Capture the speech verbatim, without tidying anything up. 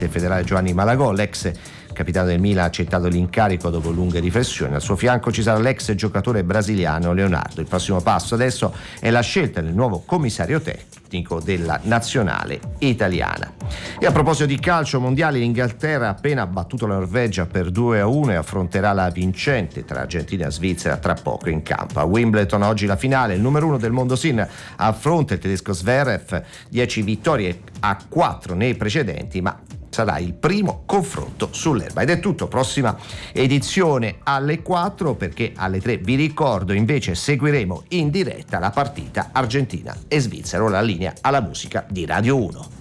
Il federale Giovanni Malagò, l'ex capitano del Milan, ha accettato l'incarico dopo lunghe riflessioni. Al suo fianco ci sarà l'ex giocatore brasiliano Leonardo. Il prossimo passo adesso è la scelta del nuovo commissario tecnico della nazionale italiana. E a proposito di calcio mondiale, l'Inghilterra ha appena battuto la Norvegia per due a uno e affronterà la vincente tra Argentina e Svizzera tra poco in campo. A Wimbledon oggi la finale, il numero uno del mondo Sinner affronta il tedesco Zverev, dieci vittorie a quattro nei precedenti, ma sarà il primo confronto sull'erba. Ed è tutto, prossima edizione alle quattro, perché alle tre vi ricordo invece seguiremo in diretta la partita Argentina e Svizzera. Ora la linea alla musica di Radio uno.